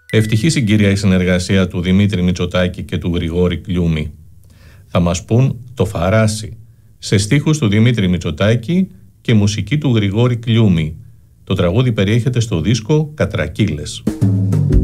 Ευτυχή συγκυρία η συνεργασία του Δημήτρη Μητσοτάκη και του Γρηγόρη Κλιούμη. Θα μας πούν το Φαράσι, σε στίχους του Δημήτρη Μητσοτάκη και μουσική του Γρηγόρη Κλιούμη. Το τραγούδι περιέχεται στο δίσκο Κατρακύλες.